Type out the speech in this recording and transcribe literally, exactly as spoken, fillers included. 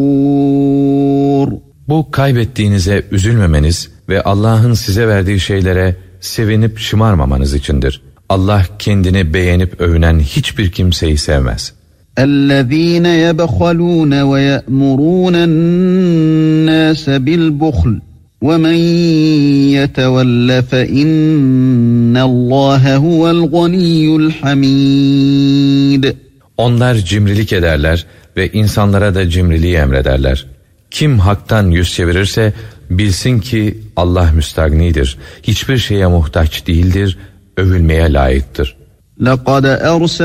Bu kaybettiğinize üzülmemeniz ve Allah'ın size verdiği şeylere sevinip şımarmamanız içindir. Allah kendini beğenip övünen hiçbir kimseyi sevmez. اَلَّذ۪ينَ يَبَخَلُونَ وَيَأْمُرُونَ النَّاسَ بِالْبُخْلِ وَمَنْ يَتَوَلَّ فَإِنَّ اللّٰهَ هُوَ الْغَنِيُّ الْحَمِيدُ. Onlar cimrilik ederler ve insanlara da cimriliği emrederler. Kim haktan yüz çevirirse bilsin ki Allah müstagnidir, hiçbir şeye muhtaç değildir, övülmeye layıktır. لَقَدْ أَرْسَلْنَا